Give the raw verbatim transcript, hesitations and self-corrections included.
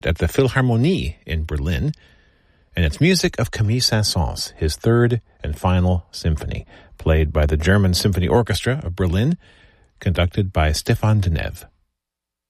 at the Philharmonie in Berlin, and it's music of Camille Saint-Saëns, his third and final symphony, played by the German Symphony Orchestra of Berlin, conducted by Stefan Denève.